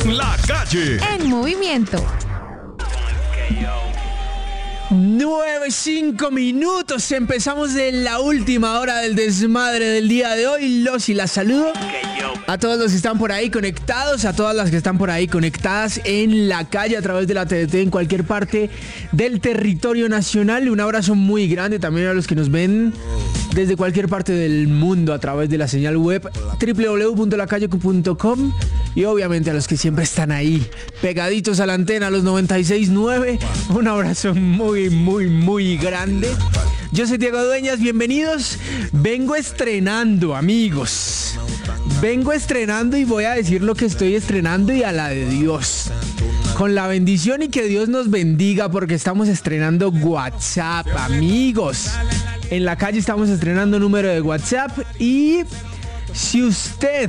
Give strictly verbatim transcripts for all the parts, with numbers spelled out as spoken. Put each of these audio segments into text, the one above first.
La Calle en movimiento. nueve, cinco minutos, empezamos en la última hora del desmadre del día de hoy. Los y las saludo a todos los que están por ahí conectados, a todas las que están por ahí conectadas en la calle a través de la T D T en cualquier parte del territorio nacional. Un abrazo muy grande también a los que nos ven desde cualquier parte del mundo a través de la señal web doble u doble u doble u punto la calle punto com y obviamente a los que siempre están ahí pegaditos a la antena, a los noventa y seis punto nueve. Un abrazo muy, muy, muy grande. Yo soy Diego Dueñas, bienvenidos. Vengo estrenando, amigos. Vengo estrenando y voy a decir lo que estoy estrenando y a la de Dios. Con la bendición y que Dios nos bendiga porque estamos estrenando WhatsApp, amigos. En la calle estamos estrenando número de WhatsApp y si usted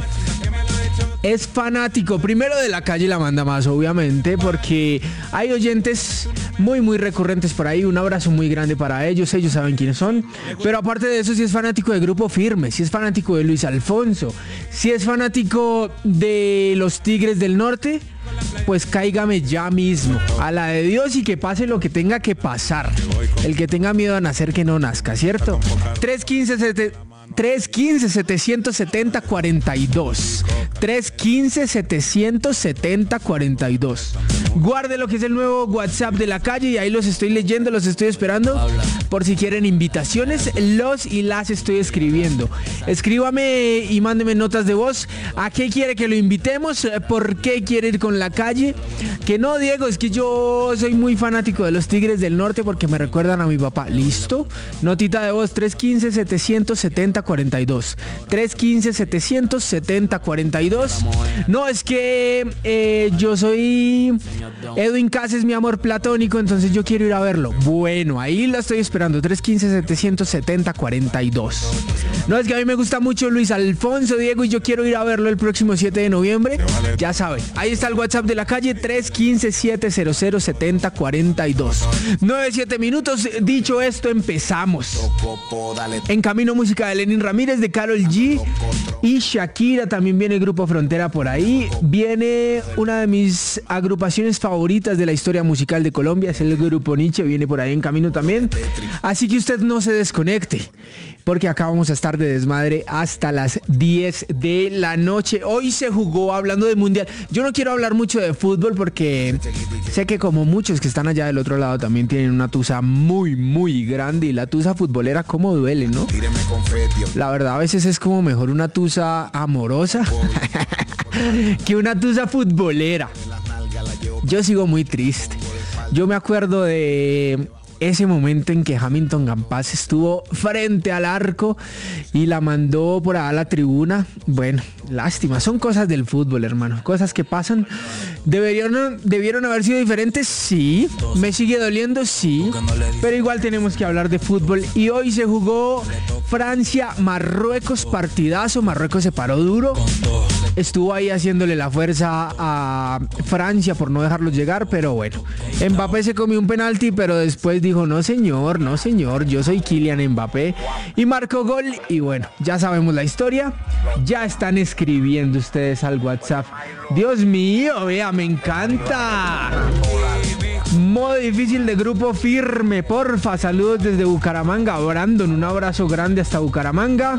es fanático, primero de la calle la manda más, obviamente, porque hay oyentes muy, muy recurrentes por ahí. Un abrazo muy grande para ellos, ellos saben quiénes son. Pero aparte de eso, si es fanático de Grupo Firme, si es fanático de Luis Alfonso, si es fanático de los Tigres del Norte, pues cáigame ya mismo a la de Dios y que pase lo que tenga que pasar. El que tenga miedo a nacer que no nazca, ¿cierto? tres uno cinco, tres uno cinco, siete siete cero, cuatro dos. tres uno cinco, siete siete cero, cuatro dos. Guarde lo que es el nuevo WhatsApp de la calle y ahí los estoy leyendo, los estoy esperando. Por si quieren invitaciones, los y las estoy escribiendo. Escríbame y mándeme notas de voz. ¿A qué quiere que lo invitemos? ¿Por qué quiere ir con la calle? Que no, Diego, es que yo soy muy fanático de los Tigres del Norte porque me recuerdan a mi papá. ¿Listo? Notita de voz tres uno cinco, siete siete cero, cuatro dos. tres uno cinco, siete siete cero, cuatro dos. No, es que eh, yo soy Edwin Cases, mi amor platónico, entonces yo quiero ir a verlo. Bueno, ahí la estoy esperando. tres uno cinco, siete siete cero, cuatro dos. No, es que a mí me gusta mucho Luis Alfonso, Diego, y yo quiero ir a verlo el próximo siete de noviembre. Ya saben, ahí está el WhatsApp de la calle tres uno cinco, siete cero cero, siete cero cuatro dos. nueve, siete minutos. Dicho esto, empezamos. En camino música de Lenin Ramírez, de Karol G y Shakira. También viene Grupo Frontera por ahí. Viene una de mis agrupaciones favoritas de la historia musical de Colombia, es el Grupo Nietzsche, viene por ahí en camino también. Así que usted no se desconecte, porque acá vamos a estar de desmadre hasta las diez de la noche. Hoy se jugó, hablando de mundial. Yo no quiero hablar mucho de fútbol porque sé que como muchos que están allá del otro lado también tienen una tusa muy, muy grande. Y la tusa futbolera como duele, ¿no? La verdad a veces es como mejor una tusa amorosa que una tusa futbolera. Yo sigo muy triste. Yo me acuerdo de ese momento en que Hamilton Campas estuvo frente al arco y la mandó por allá a la tribuna. Bueno, lástima, son cosas del fútbol, hermano, cosas que pasan. ¿Debieron, debieron haber sido diferentes? Sí. ¿Me sigue doliendo? Sí. Pero igual tenemos que hablar de fútbol. Y hoy se jugó Francia-Marruecos, partidazo. Marruecos se paró duro. Estuvo ahí haciéndole la fuerza a Francia por no dejarlos llegar, pero bueno. Mbappé se comió un penalti, pero después dijo, no señor, no señor, yo soy Kylian Mbappé. Y marcó gol y bueno, ya sabemos la historia. Ya están escribiendo ustedes al WhatsApp. Dios mío, vea, me encanta. Modo difícil de Grupo Firme, porfa, saludos desde Bucaramanga. Brandon, un abrazo grande hasta Bucaramanga.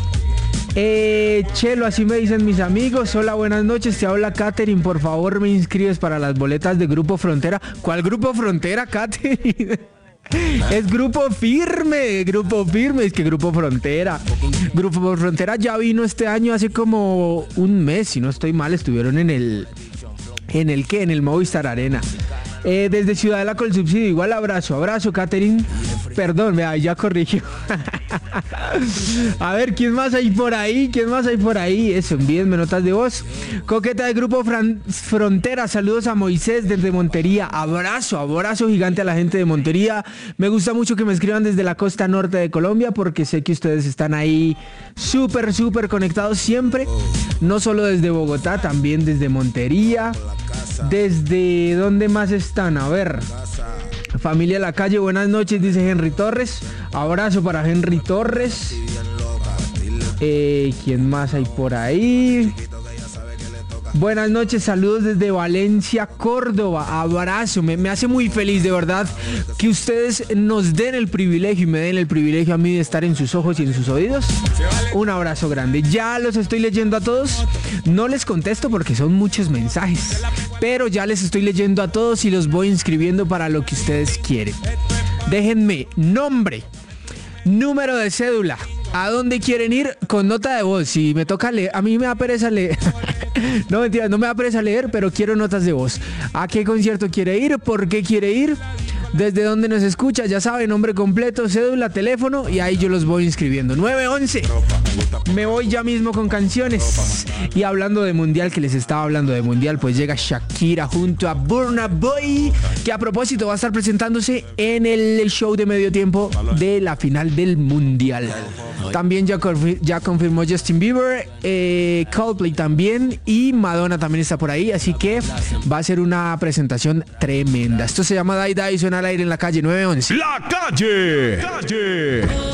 Eh, Chelo, así me dicen mis amigos. Hola, buenas noches, te habla Katherine. Por favor, me inscribes para las boletas de Grupo Frontera. ¿Cuál Grupo Frontera, Katherine? Es Grupo Firme, Grupo Firme, es que Grupo Frontera. Grupo Frontera ya vino este año hace como un mes, si no estoy mal, estuvieron en el... ¿En el qué? En el Movistar Arena. Eh, desde Ciudadela con el subsidio, igual abrazo, abrazo, Katherine. Perdón, vea, ya corrigió. A ver, ¿quién más hay por ahí? ¿Quién más hay por ahí? Eso, envíenme notas de voz. Coqueta de Grupo Fran- Frontera, saludos a Moisés desde Montería. Abrazo, abrazo gigante a la gente de Montería. Me gusta mucho que me escriban desde la costa norte de Colombia porque sé que ustedes están ahí súper, súper conectados siempre. No solo desde Bogotá, también desde Montería. ¿Desde dónde más están? A ver. Familia La Calle, buenas noches, dice Henry Torres. Abrazo para Henry Torres. Eh, ¿Quién más hay por ahí? Buenas noches, saludos desde Valencia, Córdoba. Abrazo, me, me hace muy feliz de verdad que ustedes nos den el privilegio y me den el privilegio a mí de estar en sus ojos y en sus oídos. Un abrazo grande. Ya los estoy leyendo a todos. No les contesto porque son muchos mensajes, pero ya les estoy leyendo a todos y los voy inscribiendo para lo que ustedes quieren. Déjenme nombre, número de cédula, a dónde quieren ir con nota de voz. Si me toca leer, a mí me da pereza leer. No, mentira, no me da pereza leer, pero quiero notas de voz. ¿A qué concierto quiere ir? ¿Por qué quiere ir? ¿Desde dónde nos escucha? Ya sabe, nombre completo, cédula, teléfono, y ahí yo los voy inscribiendo. nueve once. Me voy ya mismo con canciones. Y hablando de mundial, que les estaba hablando de mundial, pues llega Shakira junto a Burna Boy, que a propósito va a estar presentándose en el show de medio tiempo de la final del mundial. También ya, confir- ya confirmó Justin Bieber, eh, Coldplay también, y Madonna también está por ahí, así que va a ser una presentación tremenda. Esto se llama Die Die, suena al aire en la calle. Nueve once. La calle. Calle.